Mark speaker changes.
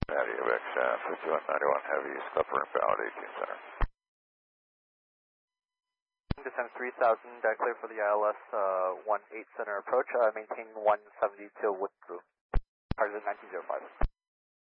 Speaker 1: Natty UX 5191 Heavy, stopper inbound 18 Center.
Speaker 2: Descent 3000, clear for the ILS 18 Center approach, maintain 170 till Woodthrough. Target 1905.